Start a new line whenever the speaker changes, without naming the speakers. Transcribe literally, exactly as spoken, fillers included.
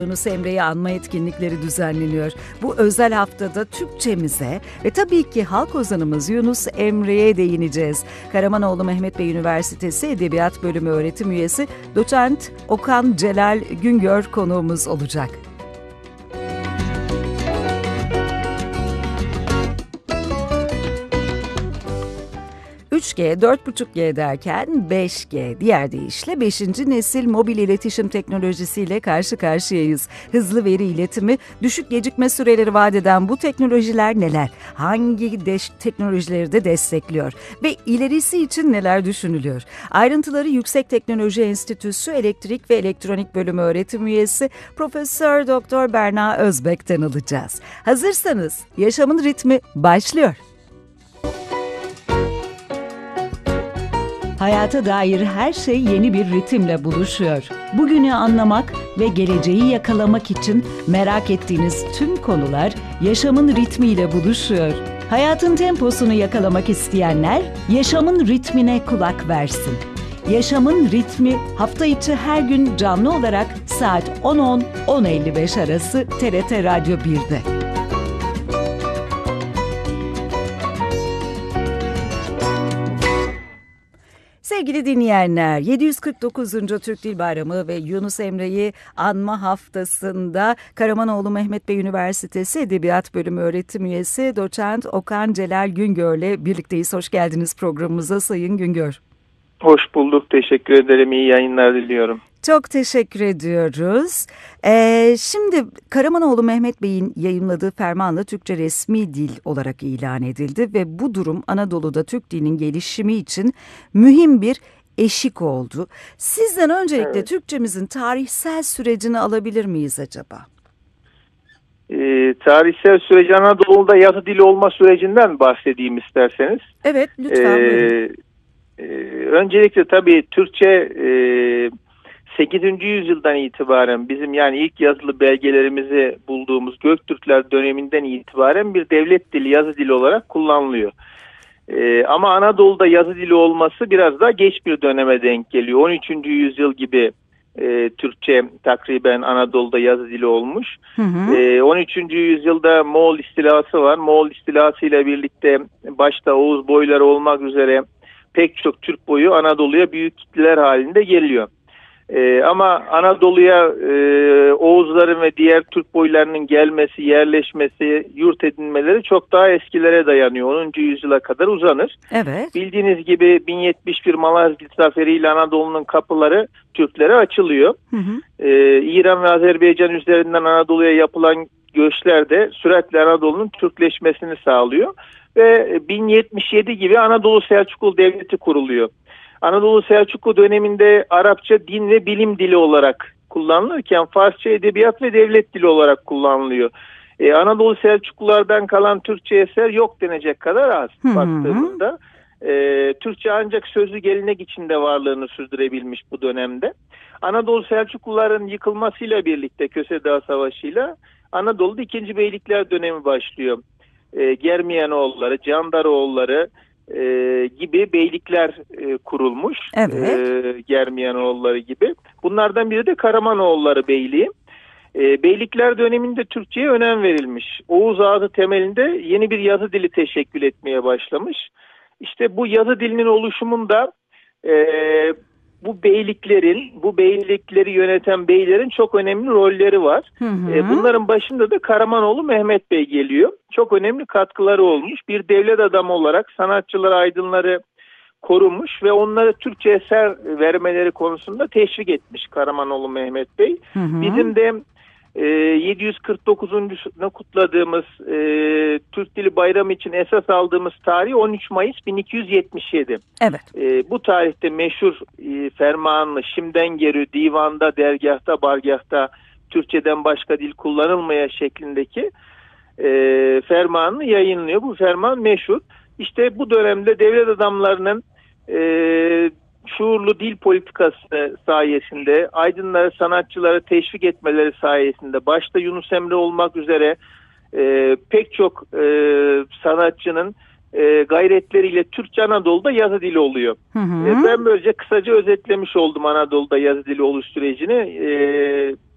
Yunus Emre'yi anma etkinlikleri düzenleniyor. Bu özel haftada Türkçemize ve tabii ki halk ozanımız Yunus Emre'ye değineceğiz. Karamanoğlu Mehmet Bey Üniversitesi Edebiyat Bölümü öğretim üyesi Doçent Okan Celal Güngör konuğumuz olacak. üç G, dört buçuk G derken beş G, diğer deyişle beşinci nesil mobil iletişim teknolojisiyle karşı karşıyayız. Hızlı veri iletimi, düşük gecikme süreleri vaat eden bu teknolojiler neler? Hangi de- teknolojileri de destekliyor? Ve ilerisi için neler düşünülüyor? Ayrıntıları Yüksek Teknoloji Enstitüsü Elektrik ve Elektronik Bölümü öğretim üyesi Profesör Doktor Berna Özbek'ten alacağız. Hazırsanız yaşamın ritmi başlıyor. Hayata dair her şey yeni bir ritimle buluşuyor. Bugünü anlamak ve geleceği yakalamak için merak ettiğiniz tüm konular yaşamın ritmiyle buluşuyor. Hayatın temposunu yakalamak isteyenler yaşamın ritmine kulak versin. Yaşamın ritmi hafta içi her gün canlı olarak saat on on - on elli beş arası T R T Radyo bir'de. Sevgili dinleyenler, yedi yüz kırk dokuzuncu Türk Dil Bayramı ve Yunus Emre'yi anma haftasında Karamanoğlu Mehmet Bey Üniversitesi Edebiyat Bölümü öğretim üyesi Doçent Okan Celal Güngör'le birlikteyiz. Hoş geldiniz programımıza Sayın Güngör.
Hoş bulduk, teşekkür ederim. İyi yayınlar diliyorum.
Çok teşekkür ediyoruz. Ee, şimdi Karamanoğlu Mehmet Bey'in yayımladığı fermanla Türkçe resmi dil olarak ilan edildi ve bu durum Anadolu'da Türk dilinin gelişimi için mühim bir eşik oldu. Sizden öncelikle evet. Türkçemizin tarihsel sürecini alabilir miyiz acaba?
Ee, tarihsel süreci Anadolu'da yazı dili olma sürecinden bahsedeyim isterseniz.
Evet, lütfen.
Ee, e, öncelikle tabii Türkçe e, sekizinci yüzyıldan itibaren bizim yani ilk yazılı belgelerimizi bulduğumuz Göktürkler döneminden itibaren bir devlet dili, yazı dili olarak kullanılıyor. Ee, ama Anadolu'da yazı dili olması biraz daha geç bir döneme denk geliyor. on üçüncü yüzyıl gibi e, Türkçe takriben Anadolu'da yazı dili olmuş. Hı hı. E, on üçüncü yüzyılda Moğol istilası var. Moğol istilası ile birlikte başta Oğuz boyları olmak üzere pek çok Türk boyu Anadolu'ya büyük kitleler halinde geliyor. Ee, ama Anadolu'ya e, Oğuzların ve diğer Türk boylarının gelmesi, yerleşmesi, yurt edinmeleri çok daha eskilere dayanıyor. onuncu yüzyıla kadar uzanır.
Evet.
Bildiğiniz gibi bin yetmiş bir Malazgirt Zaferi ile Anadolu'nun kapıları Türklere açılıyor. Hı hı. Ee, İran ve Azerbaycan üzerinden Anadolu'ya yapılan göçler de süratle Anadolu'nun Türkleşmesini sağlıyor. Ve bin yetmiş yedi gibi Anadolu Selçuklu Devleti kuruluyor. Anadolu Selçuklu döneminde Arapça din ve bilim dili olarak kullanılırken Farsça edebiyat ve devlet dili olarak kullanılıyor. Ee, Anadolu Selçuklulardan kalan Türkçe eser yok denecek kadar az hı hı. baktığımızda. Ee, Türkçe ancak sözlü gelenek içinde varlığını sürdürebilmiş bu dönemde. Anadolu Selçukluların yıkılmasıyla birlikte Köse Dağı Savaşı'yla Anadolu'da ikinci Beylikler dönemi başlıyor. Ee, Germiyanoğulları, Candaroğulları E, gibi beylikler e, kurulmuş.
Evet.
E, Germiyanoğulları gibi. Bunlardan biri de Karamanoğulları Beyliği. E, beylikler döneminde Türkçe'ye önem verilmiş. Oğuz ağzı temelinde yeni bir yazı dili teşekkül etmeye başlamış. İşte bu yazı dilinin oluşumunda e, bu beyliklerin, bu beylikleri yöneten beylerin çok önemli rolleri var. Hı hı. E, bunların başında da Karamanoğlu Mehmet Bey geliyor. Çok önemli katkıları olmuş. Bir devlet adamı olarak sanatçıları, aydınları korumuş ve onları Türkçe eser vermeleri konusunda teşvik etmiş Karamanoğlu Mehmet Bey. Hı hı. Bizim de e, yedi yüz kırk dokuzuncusunu kutladığımız e, Türk Dili Bayramı için esas aldığımız tarih on üç Mayıs bin iki yüz yetmiş yedi.
Evet.
E, bu tarihte meşhur e, fermanlı Şimden Geri divanda, dergahta, bargahta Türkçeden başka dil kullanılmaya şeklindeki e, fermanını yayınlıyor. Bu ferman meşhur. İşte bu dönemde devlet adamlarının e, şuurlu dil politikası sayesinde, aydınları, sanatçıları teşvik etmeleri sayesinde, başta Yunus Emre olmak üzere e, pek çok e, sanatçının e, gayretleriyle Türkçe Anadolu'da yazı dili oluyor. Hı hı. E, ben böylece kısaca özetlemiş oldum Anadolu'da yazı dili oluş sürecini. E,